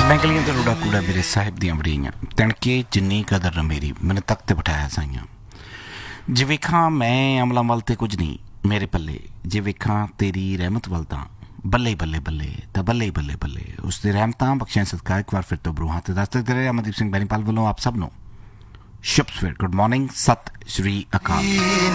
मैं गलियां ते रोड़ा कूड़ा मेरे साहिब दियां वड़ियां तणके जिन्नी कदर न मेरी मैंने तख्त ते बिठाया साइयां जे वेखां मैं अमलां वल ते कुछ नहीं मेरे पल्ले जे वेखां तेरी रहमत वल तां बल्ले बल्ले बल्ले तो बल्ले बल्ले बल्ले उसकी रहमतां बख्शियां सदका एक बार फिर तो बरूहां ते दस्तक दे रहे अमनदीप सिंह बैनीपाल वालों आप सब नो शुभ सवेर गुड मॉर्निंग सत श्री अकाल।